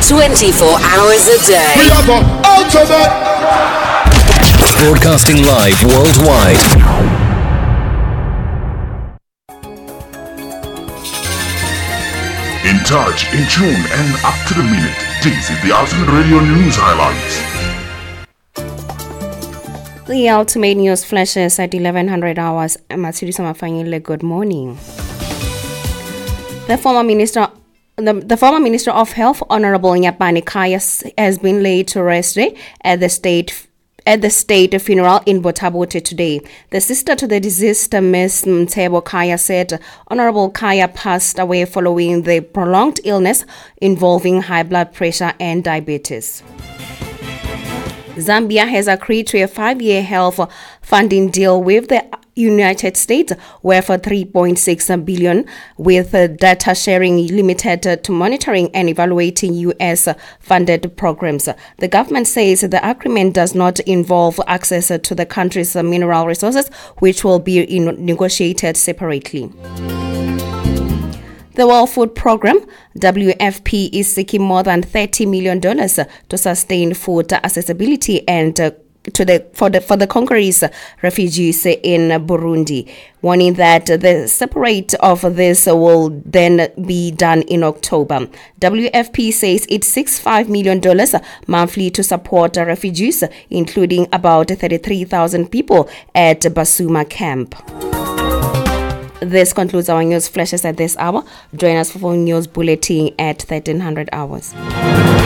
24 hours a day. We are the ultimate. Broadcasting live worldwide. In touch, in tune, and up to the minute. This is the Ultimate Radio News Highlights. The Ultimate News flashes at 1100 hours. Matsiri Samafanyile, good morning. The former Minister of Health, Honorable Nyapane Kaya, has been laid to rest at the state funeral in Botabote today. The sister to the deceased, Ms. Mtebo Kaya, said Honorable Kaya passed away following the prolonged illness involving high blood pressure and diabetes. Zambia has agreed to a 5-year health funding deal with the United States worth $3.6 billion, with data sharing limited to monitoring and evaluating U.S.-funded programs. The government says the agreement does not involve access to the country's mineral resources, which will be negotiated separately. The World Food Programme, WFP, is seeking more than $30 million to sustain food accessibility and for the Congolese refugees in Burundi, warning that the separate of this will then be done in October. WFP says it seeks $5 million monthly to support refugees, including about 33,000 people at Basuma camp. This concludes our news flashes at this hour. Join us for full news bulletin at 1300 hours.